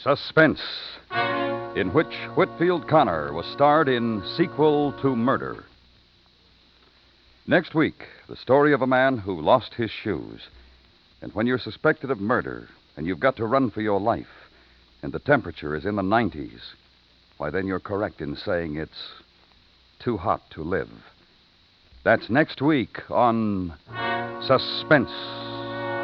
Suspense, in which Whitfield Connor was starred in Sequel to Murder. Next week, the story of a man who lost his shoes. And when you're suspected of murder and you've got to run for your life, and the temperature is in the 90s, why, then you're correct in saying it's too hot to live. That's next week on Suspense.